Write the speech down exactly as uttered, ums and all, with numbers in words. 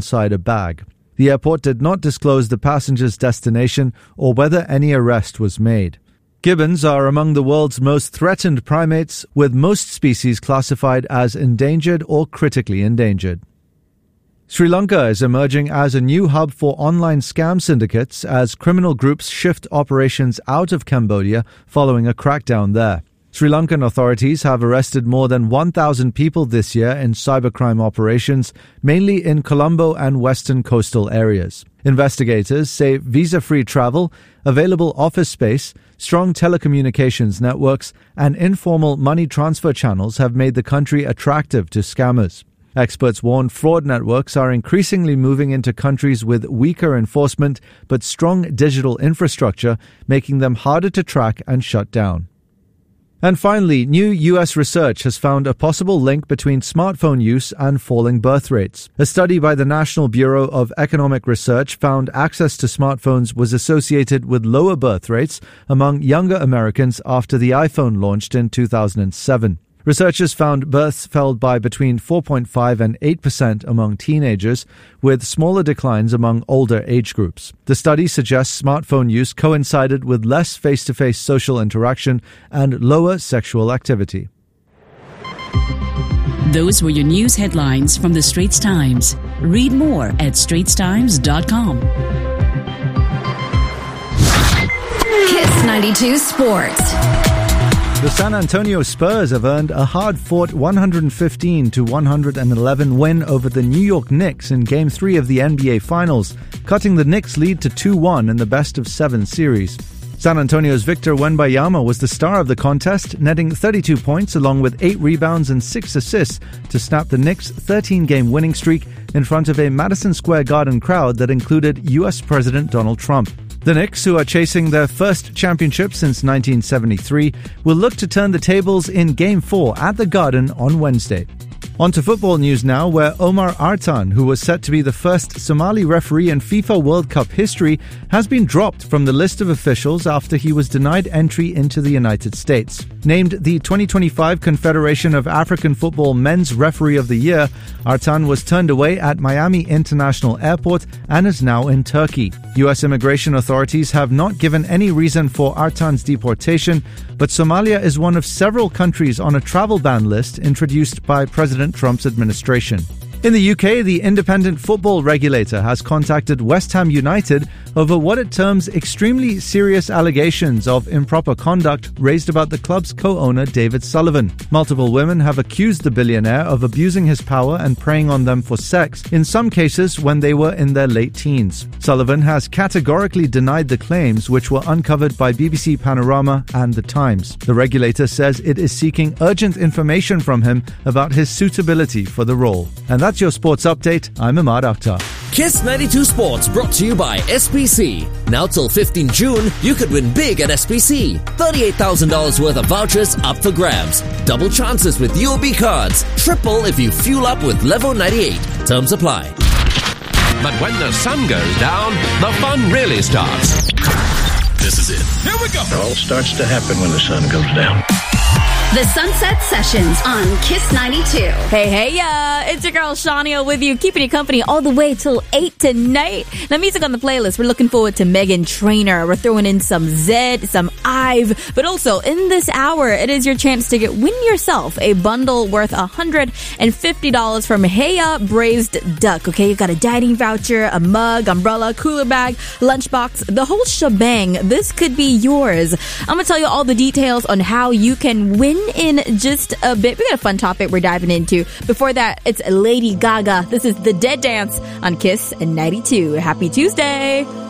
inside a bag. The airport did not disclose the passenger's destination or whether any arrest was made. Gibbons are among the world's most threatened primates, with most species classified as endangered or critically endangered. Sri Lanka is emerging as a new hub for online scam syndicates as criminal groups shift operations out of Cambodia following a crackdown there. Sri Lankan authorities have arrested more than one thousand people this year in cybercrime operations, mainly in Colombo and western coastal areas. Investigators say visa-free travel, available office space, strong telecommunications networks, and informal money transfer channels have made the country attractive to scammers. Experts warn fraud networks are increasingly moving into countries with weaker enforcement but strong digital infrastructure, making them harder to track and shut down. And finally, new U S research has found a possible link between smartphone use and falling birth rates. A study by the National Bureau of Economic Research found access to smartphones was associated with lower birth rates among younger Americans after the iPhone launched in two thousand seven. Researchers found births fell by between four point five and eight percent among teenagers, with smaller declines among older age groups. The study suggests smartphone use coincided with less face-to-face social interaction and lower sexual activity. Those were your news headlines from the Straits Times. Read more at straits times dot com. Kiss ninety-two Sports. The San Antonio Spurs have earned a hard-fought one fifteen to one eleven win over the New York Knicks in Game three of the N B A Finals, cutting the Knicks' lead to two one in the best-of-seven series. San Antonio's Victor Wembanyama was the star of the contest, netting thirty-two points along with eight rebounds and six assists to snap the Knicks' thirteen-game winning streak in front of a Madison Square Garden crowd that included U S President Donald Trump. The Knicks, who are chasing their first championship since nineteen seventy-three, will look to turn the tables in Game four at the Garden on Wednesday. On to football news now, where Omar Artan, who was set to be the first Somali referee in FIFA World Cup history, has been dropped from the list of officials after he was denied entry into the United States. Named the twenty twenty-five Confederation of African Football Men's Referee of the Year, Artan was turned away at Miami International Airport and is now in Turkey. U S immigration authorities have not given any reason for Artan's deportation, but Somalia is one of several countries on a travel ban list introduced by President Trump's administration. In the U K, the independent football regulator has contacted West Ham United over what it terms extremely serious allegations of improper conduct raised about the club's co-owner David Sullivan. Multiple women have accused the billionaire of abusing his power and preying on them for sex, in some cases when they were in their late teens. Sullivan has categorically denied the claims, which were uncovered by B B C Panorama and The Times. The regulator says it is seeking urgent information from him about his suitability for the role. And that's your sports update. I'm Ahmad Akhtar. Kiss ninety-two Sports brought to you by S P C. Now till fifteenth June, you could win big at S P C. thirty-eight thousand dollars worth of vouchers up for grabs. Double chances with U O B cards. Triple if you fuel up with Levo ninety-eight. Terms apply. But when the sun goes down, the fun really starts. This is it. Here we go. It all starts to happen when the sun goes down. The Sunset Sessions on Kiss ninety-two. Hey, hey, uh, it's your girl Shania with you, keeping you company all the way till eight tonight. The music on the playlist, we're looking forward to Meghan Trainor. We're throwing in some Zed, some Ive, but also in this hour, it is your chance to get win yourself a bundle worth one hundred fifty dollars from Heya Braised Duck. Okay, you've got a dining voucher, a mug, umbrella, cooler bag, lunchbox, the whole shebang. This could be yours. I'm going to tell you all the details on how you can win in just a bit. We got a fun topic we're diving into. Before that, it's Lady Gaga. This is The Dead Dance on Kiss ninety-two. Happy Tuesday.